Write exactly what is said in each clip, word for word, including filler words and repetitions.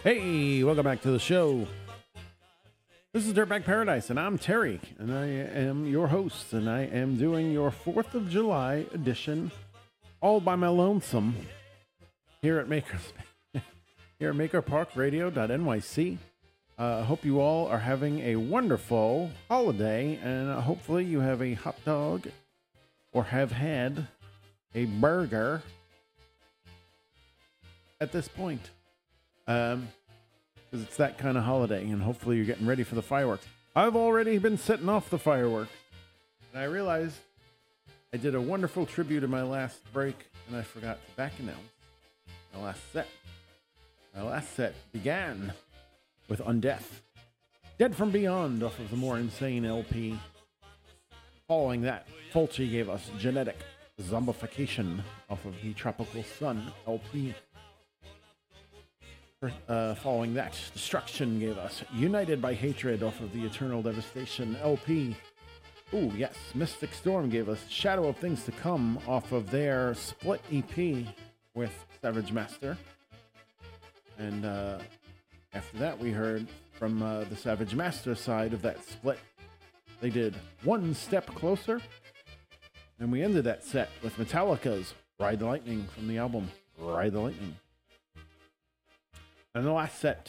Hey, welcome back to the show. This is Dirtbag Paradise, and I'm Terry, and I am your host, and I am doing your fourth of July edition all by my lonesome here at Maker, here at maker park radio dot N Y C. I uh, hope you all are having a wonderful holiday, and uh, hopefully you have a hot dog or have had a burger at this point. Um, because it's that kind of holiday, and hopefully you're getting ready for the fireworks. I've already been setting off the fireworks, and I realized I did a wonderful tribute in my last break, and I forgot to back announce my last set. My last set began with Undeath, Dead from Beyond off of the More Insane L P. Following that, Fulci gave us Genetic Zombification off of the Tropical Sun L P. Uh, following that, Destruction gave us United by Hatred off of the Eternal Devastation L P. Ooh, yes, Mystic Storm gave us Shadow of Things to Come off of their split E P with Savage Master. And uh, after that, we heard from uh, the Savage Master side of that split. They did One Step Closer. And we ended that set with Metallica's Ride the Lightning from the album Ride the Lightning. And the last set,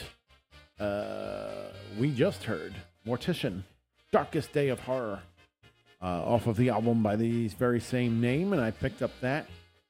uh, we just heard Mortician, Darkest Day of Horror, uh, off of the album by the very same name, and I picked up that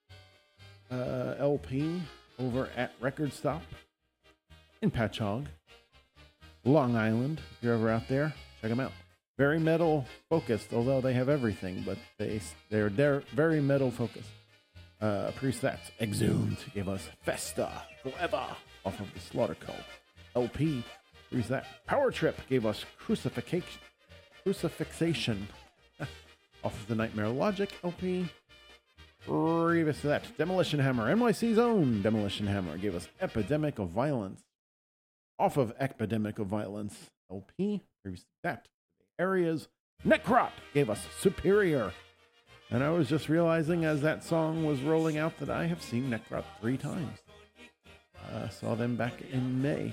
uh, L P over at Record Stop in Patchogue, Long Island. If you're ever out there, check them out. Very metal focused, although they have everything, but they they're, they're very metal focused. Uh, Presets Exhumed gave us Festa Forever off of the Slaughter Cult L P. Here's that. Power Trip gave us Crucifixion, Crucifixation off of the Nightmare Logic L P. Previous to that, Demolition Hammer, N Y C's own Demolition Hammer, gave us Epidemic of Violence off of Epidemic of Violence L P. Previous to that, Areas Necrot gave us Superior. And I was just realizing as that song was rolling out that I have seen Necrot three times. I uh, saw them back in May.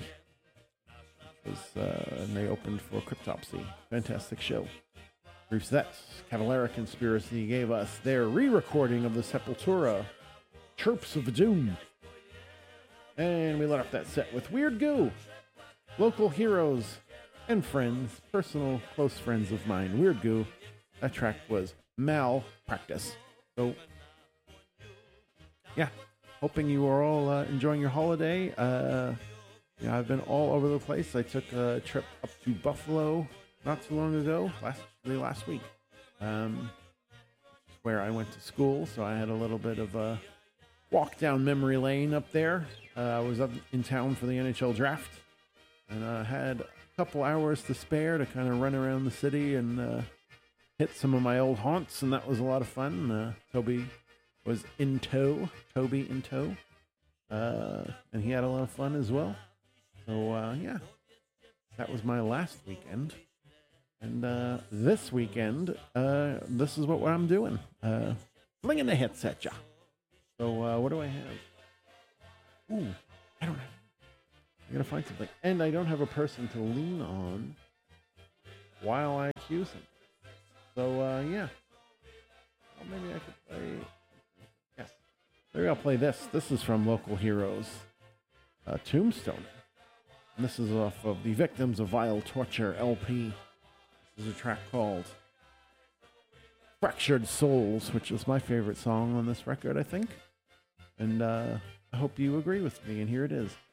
It was, uh, and they opened for Cryptopsy. Fantastic show. Briefs that Cavalera Conspiracy gave us their re-recording of the Sepultura, Tropes of Doom. And we let off that set with Weird Goo, Local Heroes and Friends, personal close friends of mine. Weird Goo. That track was Malpractice. So, yeah. Hoping you are all uh, enjoying your holiday. Uh, yeah, I've been all over the place. I took a trip up to Buffalo not too long ago, last last week, um, where I went to school. So I had a little bit of a walk down memory lane up there. Uh, I was up in town for the N H L draft, and I uh, had a couple hours to spare to kind of run around the city and uh, hit some of my old haunts, and that was a lot of fun. Uh, Toby was in tow, Toby in tow, uh, and he had a lot of fun as well. So, uh, yeah, that was my last weekend. And uh, this weekend, uh, this is what I'm doing. Uh, flinging the hits at ya. So, uh, what do I have? Ooh, I don't have. I gotta find something. And I don't have a person to lean on while I accuse him. So, uh, yeah. Well, maybe I could play... Yes. Maybe I'll play this. This is from Local Heroes, uh, Tombstone. And this is off of the Victims of Vile Torture L P. This is a track called Fractured Souls, which is my favorite song on this record, I think. And uh, I hope you agree with me, and here it is.